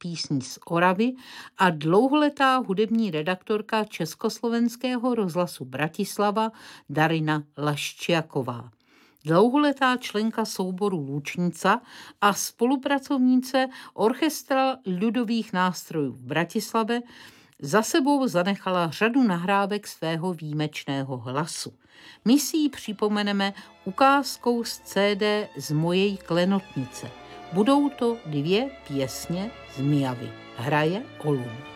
písní z Oravy a dlouholetá hudební redaktorka Československého rozhlasu Bratislava Darina Laščiaková. Dlouholetá členka souboru Lučnica a spolupracovnice Orchestra ľudových nástrojů v Bratislavě za sebou zanechala řadu nahrávek svého výjimečného hlasu. My si ji připomeneme ukázkou z CD Z mojej klenotnice. Budou to 2 pěsně z Myjavy. Hraje Olum.